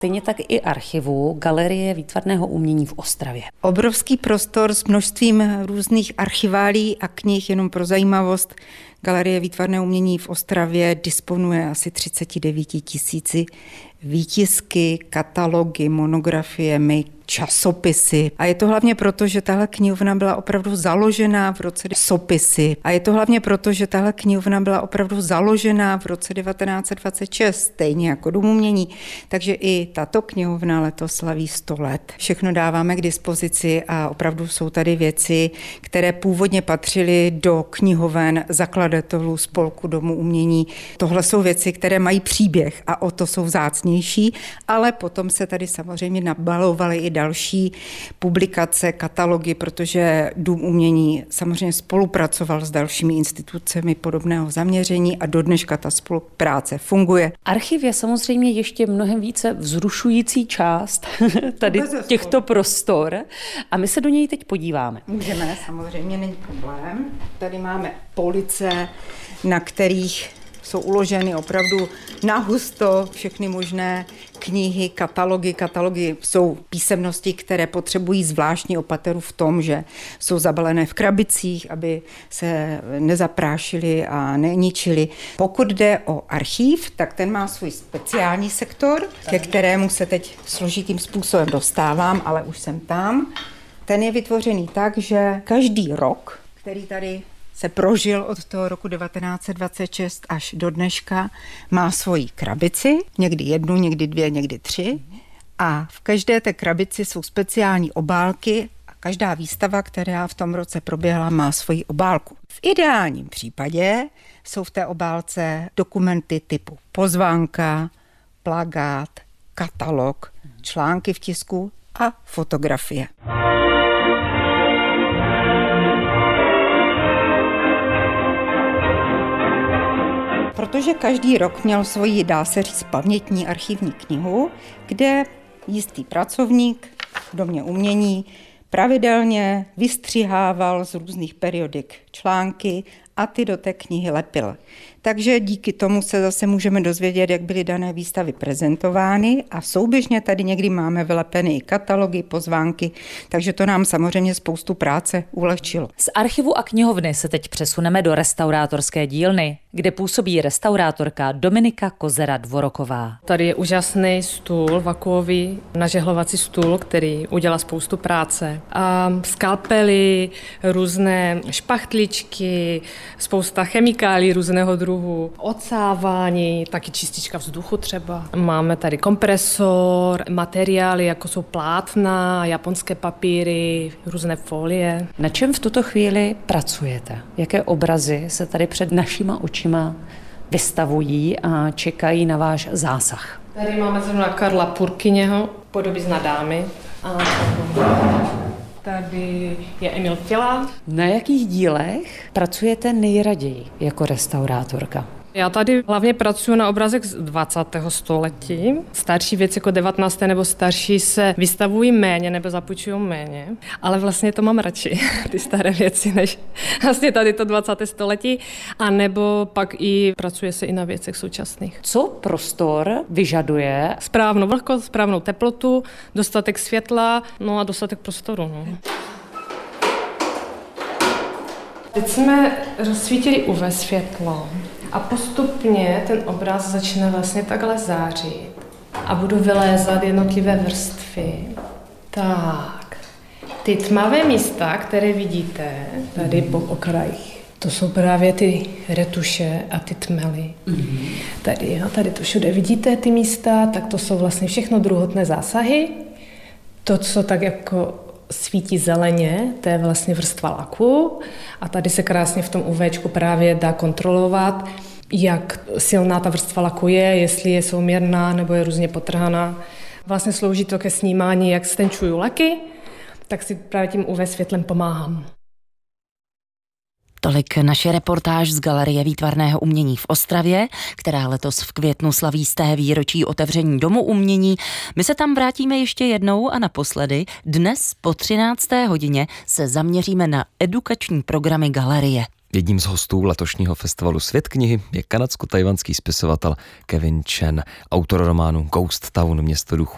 Stejně tak i archivu Galerie výtvarného umění v Ostravě. Obrovský prostor s množstvím různých archiválí a knih, jenom pro zajímavost. Galerie výtvarného umění v Ostravě disponuje asi 39 000 výtisky, katalogy, monografiemi, časopisy. A je to hlavně proto, že tahle knihovna byla opravdu založená v roce 1926, stejně jako Dům umění. Takže i tato knihovna letos slaví 100 let. Všechno dáváme k dispozici a opravdu jsou tady věci, které původně patřily do knihoven zakladatelů Spolku Domu umění. Tohle jsou věci, které mají příběh a o to jsou vzácnější, ale potom se tady samozřejmě nabalovaly i další publikace, katalogy, protože Dům umění samozřejmě spolupracoval s dalšími institucemi podobného zaměření a do dneška ta spolupráce funguje. Archiv je samozřejmě ještě mnohem více vzrušující část tady těchto prostor a my se do něj teď podíváme. Můžeme, samozřejmě není problém. Tady máme police, na kterých jsou uloženy opravdu nahusto všechny možné knihy, katalogy. Katalogy jsou písemnosti, které potřebují zvláštní opateru v tom, že jsou zabalené v krabicích, aby se nezaprášily a neničily. Pokud jde o archív, tak ten má svůj speciální sektor, ke kterému se teď složitým způsobem dostávám, ale už jsem tam. Ten je vytvořený tak, že každý rok, který tady se prožil od toho roku 1926 až do dneška, má svoji krabici, někdy 1, někdy 2, někdy 3 a v každé té krabici jsou speciální obálky a každá výstava, která v tom roce proběhla, má svoji obálku. V ideálním případě jsou v té obálce dokumenty typu pozvánka, plakát, katalog, články v tisku a fotografie. Protože každý rok měl svoji, dá se říct, pamětní archivní knihu, kde jistý pracovník v Domě umění pravidelně vystřihával z různých periodik články a ty do té knihy lepil. Takže díky tomu se zase můžeme dozvědět, jak byly dané výstavy prezentovány a souběžně tady někdy máme vylepeny i katalogy, pozvánky, takže to nám samozřejmě spoustu práce ulehčilo. Z archivu a knihovny se teď přesuneme do restaurátorské dílny, kde působí restaurátorka Dominika Kozera-Dvoroková. Tady je úžasný stůl, vakuový nažehlovací stůl, který udělá spoustu práce. A skalpely, různé špachtličky, spousta chemikálí různého druhu, odsávání, taky čistička vzduchu třeba. Máme tady kompresor, materiály, jako jsou plátna, japonské papíry, různé folie. Na čem v tuto chvíli pracujete? Jaké obrazy se tady před našima očima vystavují a čekají na váš zásah? Tady máme zrovna Karla Purkyněho, Podobizna dámy. A tady je Emil Fila. Na jakých dílech pracujete nejraději jako restaurátorka? Já tady hlavně pracuji na obrazech z 20. století. Starší věci jako 19. nebo starší se vystavují méně nebo zapůjčují méně, ale vlastně to mám radši, ty staré věci, než vlastně tady to 20. století, a nebo pak i pracuje se i na věcech současných. Co prostor vyžaduje? Správnou vlhkost, správnou teplotu, dostatek světla, no a dostatek prostoru. No. Teď jsme rozsvítili UV světlo. A postupně ten obraz začne vlastně takhle zářit a budu vylézat jednotlivé vrstvy. Tak, ty tmavé místa, které vidíte tady po okrajích, to jsou právě ty retuše a ty tmely. Tady to všude vidíte, ty místa, tak to jsou vlastně všechno druhotné zásahy. To, co tak jako svítí zeleně, to je vlastně vrstva laku a tady se krásně v tom UVčku právě dá kontrolovat, jak silná ta vrstva laku je, jestli je souměrná nebo je různě potrhaná. Vlastně slouží to ke snímání, jak stenčuju laky, tak si právě tím UV světlem pomáhám. Tolik naše reportáž z Galerie výtvarného umění v Ostravě, která letos v květnu slaví 100. výročí otevření Domu umění. My se tam vrátíme ještě jednou a naposledy. Dnes po 13. hodině se zaměříme na edukační programy galerie. Jedním z hostů letošního festivalu Svět knihy je kanadsko-tajvanský spisovatel Kevin Chen, autor románu Ghost Town, město duchů.